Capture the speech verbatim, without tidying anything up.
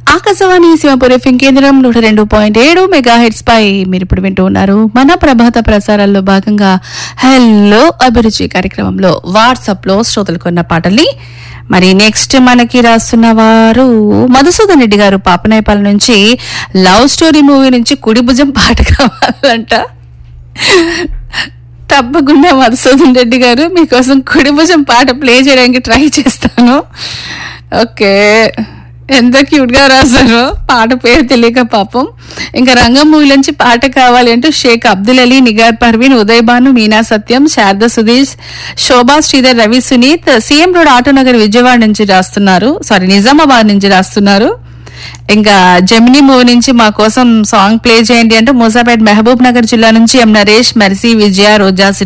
Akashvani Simhapuri FM కేంద్రం నూట రెండు పాయింట్ ఏడు మెగా హెడ్స్ పై మీరు ఇప్పుడు వింటూ ఉన్నారు మన ప్రభాత ప్రసారాల్లో భాగంగా హెల్లో అభిరుచి కార్యక్రమంలో వాట్సాప్ లో శ్రోతలు కొన్న పాటల్ని. మరి నెక్స్ట్ మనకి రాస్తున్న వారు మధుసూదన్ రెడ్డి గారు పాపనాయపాల నుంచి లవ్ స్టోరీ మూవీ నుంచి కుడి భుజం పాట కావాలంట. తప్పకుండా మధుసూదన్ రెడ్డి గారు మీకోసం కుడి భుజం పాట ప్లే చేయడానికి ట్రై చేస్తాను. ఓకే, ఎంత క్యూట్ గా రాశారో, పాట పేరు తెలియక పాపం. ఇంకా రంగం మూవీ నుంచి పాట కావాలి అంటూ షేక్ అబ్దుల్ అలీ, నిగార్ పర్వీన్, ఉదయ్ భాను, మీనా సత్యం, శారద సుధీష్, శోభా శ్రీధర్, రవి సునీత్ సీఎం రోడ్ ఆటోనగర్ విజయవాడ నుంచి రాస్తున్నారు, సారీ నిజామాబాద్ నుంచి రాస్తున్నారు. ఇంకా జమినీ మూవీ నుంచి మా కోసం సాంగ్ ప్లే చేయండి అంటూ మూసాపేట్ మహబూబ్ నగర్ జిల్లా నుంచి ఎం నరేష్, మెర్సీ, విజయ, రోజా